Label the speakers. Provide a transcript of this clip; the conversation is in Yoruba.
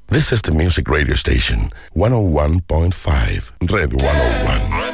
Speaker 1: This is the music radio station, 101.5, Red 101.